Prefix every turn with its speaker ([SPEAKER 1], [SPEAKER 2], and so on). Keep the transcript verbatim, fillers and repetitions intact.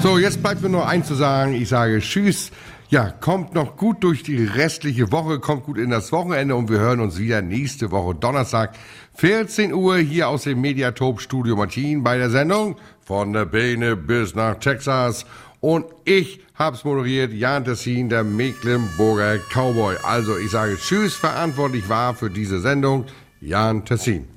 [SPEAKER 1] So, jetzt bleibt mir nur eins zu sagen. Ich sage Tschüss. Ja, kommt noch gut durch die restliche Woche, kommt gut in das Wochenende und wir hören uns wieder nächste Woche Donnerstag, vierzehn Uhr hier aus dem Mediatop Studio Martin bei der Sendung von der Beine bis nach Texas. Und ich hab's moderiert, Jan Tessin, der Mecklenburger Cowboy. Also ich sage Tschüss, verantwortlich war für diese Sendung Jan Tessin.